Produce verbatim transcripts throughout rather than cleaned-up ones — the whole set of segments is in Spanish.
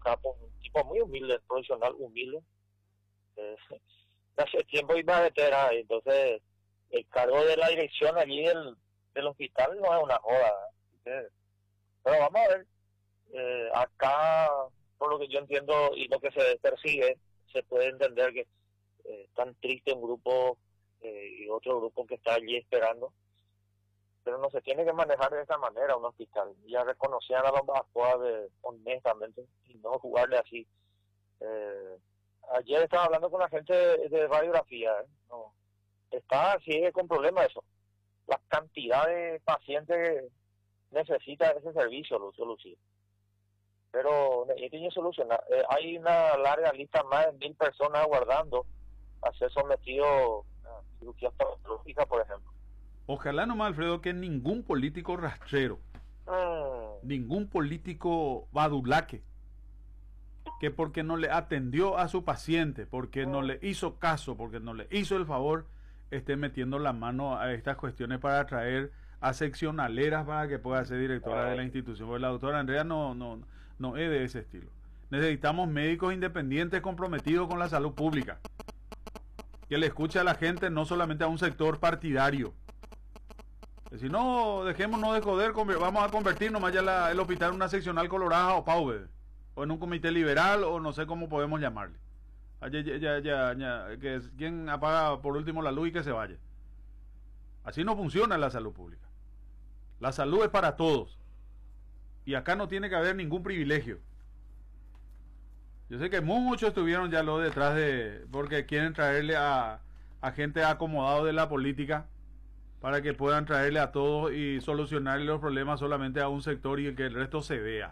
capo, un tipo muy humilde, profesional humilde. Eh, hace tiempo iba a veterana, entonces el cargo de la dirección allí del, del hospital no es una joda. ¿Eh? Pero vamos a ver, eh, acá, por lo que yo entiendo y lo que se persigue, se puede entender que eh, están tristes un grupo eh, y otro grupo que está allí esperando, pero no se tiene que manejar de esta manera un hospital. Ya reconocían a los Bascoa de honestamente y no jugarle así. Eh, ayer estaba hablando con la gente de, de radiografía, ¿eh? No, está sigue con problemas eso. La cantidad de pacientes que necesita ese servicio, Lucio Lucía. Pero tiene que solucionar. Eh, hay una larga lista, más de mil personas aguardando a ser sometidos a cirugía patológica, por ejemplo. Ojalá nomás, Alfredo, que ningún político rastrero, Mm. ningún político badulaque, que porque no le atendió a su paciente, porque mm. no le hizo caso, porque no le hizo el favor, esté metiendo la mano a estas cuestiones para traer a seccionaleras para que pueda ser directora Ay. de la institución. Porque la doctora Andrea no, no, no es de ese estilo. Necesitamos médicos independientes comprometidos con la salud pública, que le escuche a la gente, no solamente a un sector partidario. Si no, dejémonos de joder, vamos a convertir nomás ya la, el hospital en una seccional colorada o Pauve, o en un comité liberal, o no sé cómo podemos llamarle. Ya, ya, ya, ya, ya, que quien apaga por último la luz y que se vaya. Así no funciona la salud pública. La salud es para todos. Y acá no tiene que haber ningún privilegio. Yo sé que muchos estuvieron ya lo detrás de... porque quieren traerle a, a gente acomodado de la política para que puedan traerle a todos y solucionarle los problemas solamente a un sector y que el resto se vea.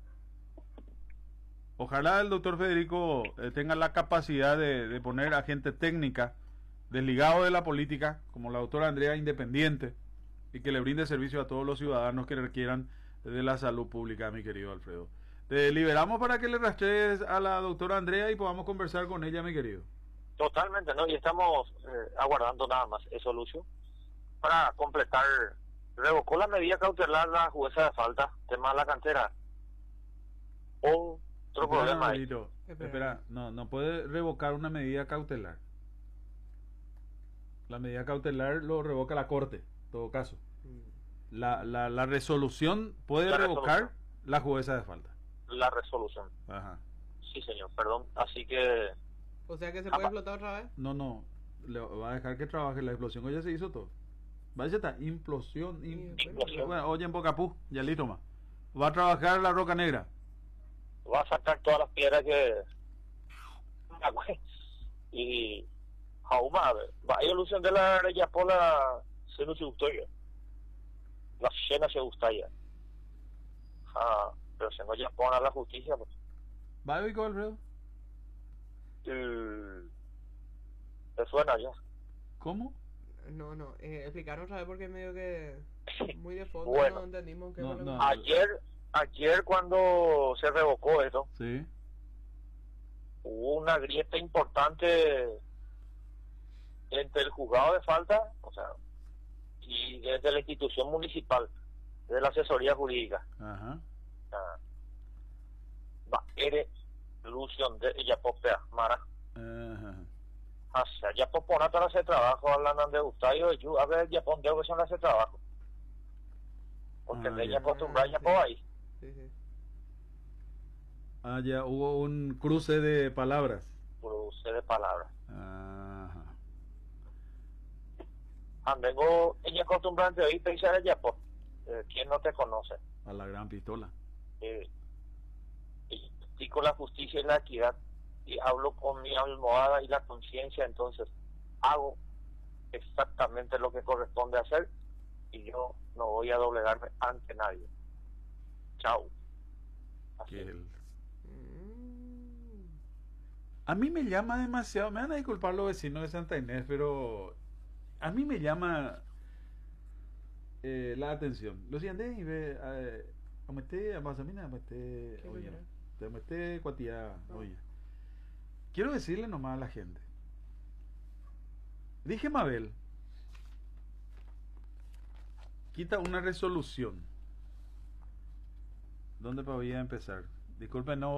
Ojalá el doctor Federico eh, tenga la capacidad de, de poner a gente técnica desligado de la política, como la doctora Andrea, independiente, y que le brinde servicio a todos los ciudadanos que requieran de la salud pública, mi querido Alfredo. Te liberamos para que le rastrees a la doctora Andrea y podamos conversar con ella, mi querido. Totalmente, ¿no? Y estamos eh, aguardando nada más eso, Lucio, para completar. Revocó la medida cautelar la jueza de falta, tema de la cantera. Otro espera, problema ahí. Espera, espera, no, no puede revocar una medida cautelar. La medida cautelar lo revoca la corte, en todo caso. La, la, la resolución puede la revocar resolución. La jueza de falta. La resolución. Ajá. Sí, señor, perdón. Así que... O sea que se puede explotar otra vez. No, no, le va a dejar que trabaje. La explosión hoy ya se hizo todo. Vaya esta implosión. Im... implosión. Bueno, oye, en Pocapú, ya listo más. Va a trabajar la Roca Negra. Va a sacar todas las piedras que... y... Jauma, vaya ilusión de la Reyapola se no se gustó ya. La cena se gusta ya. Ah, pero se no ya pone la justicia, pues. ¿Va a oír, Alfredo? Eh, ¿Te suena ya? ¿Cómo? No, no, eh, explicaron otra vez porque medio que muy de fondo bueno, no entendimos que no, bueno, no. ayer ayer cuando se revocó eso, sí, hubo una grieta importante entre el juzgado de falta, o sea, y desde la institución municipal, de la asesoría jurídica. Ajá. Ah, va, eres ilusión de ella popea, Mara. Ajá. Hacia ya popona para hacer trabajo, hablan de Gustayo, yo a ver ya pon que son hacer trabajo. Porque Ah, ella ya. acostumbrada ya sí. por ahí. Sí, sí. Ah, ya hubo un cruce de palabras. Cruce de palabras. Ajá. Vengo ella acostumbrada de oír pensar ella por eh, ¿quién no te conoce? A la gran pistola. Eh, y estoy con la justicia y la equidad y hablo con mi almohada y la conciencia, entonces hago exactamente lo que corresponde hacer y yo no voy a doblegarme ante nadie. Chao. Así. El... A mí me llama demasiado, me van a disculpar los vecinos de Santa Inés, pero a mí me llama eh, la atención. Lo siguiente y ve eh, amete amasamina, amete oye, te amete cuatía, oye. Quiero decirle nomás a la gente. Dije Mabel, quita una resolución. ¿Dónde podía empezar? Disculpen, no